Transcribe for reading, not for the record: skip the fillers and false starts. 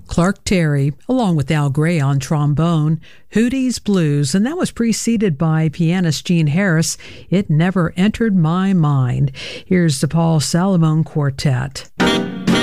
Clark Terry, along with Al Gray on trombone, Hootie's Blues, and that was preceded by pianist Gene Harris, It Never Entered My Mind. Here's the Paul Salomon Quartet.